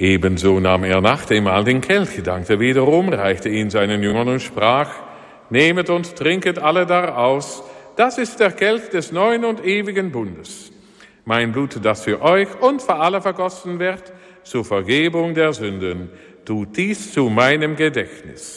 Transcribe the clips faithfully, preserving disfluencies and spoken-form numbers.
Ebenso nahm er nach dem Mahl den Kelch, dankte wiederum, reichte ihn seinen Jüngern und sprach: Nehmet und trinket alle daraus, das ist der Kelch des neuen und ewigen Bundes. Mein Blut, das für euch und für alle vergossen wird, zur Vergebung der Sünden. Tut dies zu meinem Gedächtnis.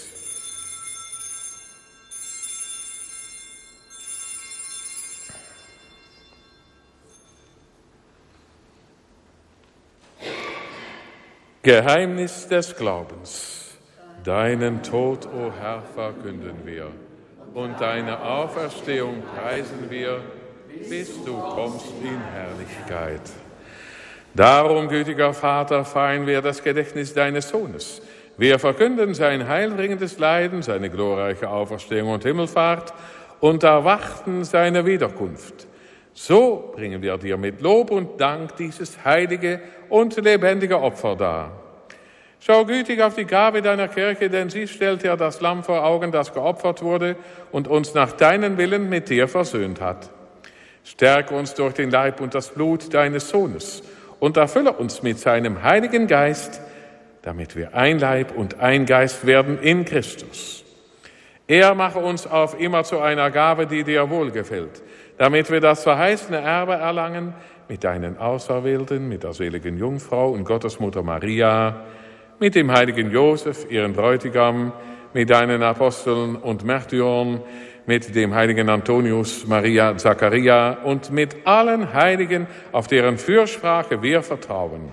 Geheimnis des Glaubens. Deinen Tod, o Herr, verkünden wir, und deine Auferstehung preisen wir, bis du kommst in Herrlichkeit. Darum, gütiger Vater, feiern wir das Gedächtnis deines Sohnes. Wir verkünden sein heilbringendes Leiden, seine glorreiche Auferstehung und Himmelfahrt und erwarten seine Wiederkunft. So bringen wir dir mit Lob und Dank dieses heilige und lebendige Opfer dar. Schau gütig auf die Gabe deiner Kirche, denn sie stellt dir das Lamm vor Augen, das geopfert wurde und uns nach deinem Willen mit dir versöhnt hat. Stärke uns durch den Leib und das Blut deines Sohnes und erfülle uns mit seinem Heiligen Geist, damit wir ein Leib und ein Geist werden in Christus. Er mache uns auf immer zu einer Gabe, die dir wohlgefällt, damit wir das verheißene Erbe erlangen mit deinen Auserwählten, mit der seligen Jungfrau und Gottesmutter Maria, mit dem heiligen Josef, ihren Bräutigam, mit deinen Aposteln und Märtyrern, mit dem heiligen Antonius, Maria, Zachariah und mit allen Heiligen, auf deren Fürsprache wir vertrauen.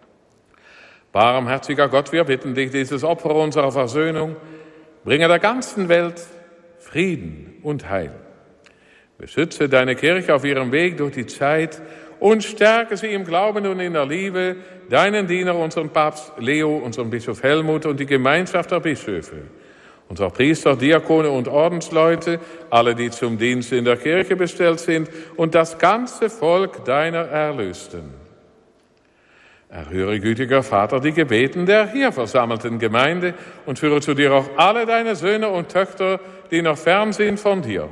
Barmherziger Gott, wir bitten dich, dieses Opfer unserer Versöhnung bringe der ganzen Welt Frieden und Heil. Beschütze deine Kirche auf ihrem Weg durch die Zeit und stärke sie im Glauben und in der Liebe, deinen Diener, unseren Papst Leo, unseren Bischof Helmut und die Gemeinschaft der Bischöfe, unsere Priester, Diakone und Ordensleute, alle, die zum Dienst in der Kirche bestellt sind und das ganze Volk deiner Erlösten. Erhöre, gütiger Vater, die Gebeten der hier versammelten Gemeinde und führe zu dir auch alle deine Söhne und Töchter, die noch fern sind von dir.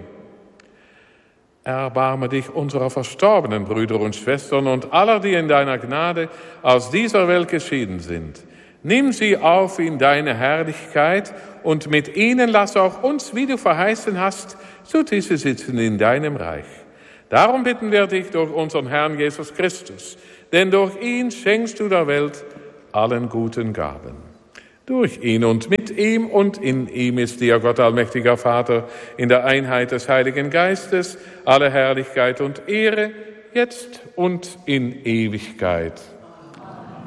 Erbarme dich unserer verstorbenen Brüder und Schwestern und aller, die in deiner Gnade aus dieser Welt geschieden sind. Nimm sie auf in deine Herrlichkeit und mit ihnen lass auch uns, wie du verheißen hast, zu Tische sitzen in deinem Reich. Darum bitten wir dich durch unseren Herrn Jesus Christus, denn durch ihn schenkst du der Welt allen guten Gaben. Durch ihn und mit ihm und in ihm ist dir, Gott allmächtiger Vater, in der Einheit des Heiligen Geistes, alle Herrlichkeit und Ehre, jetzt und in Ewigkeit.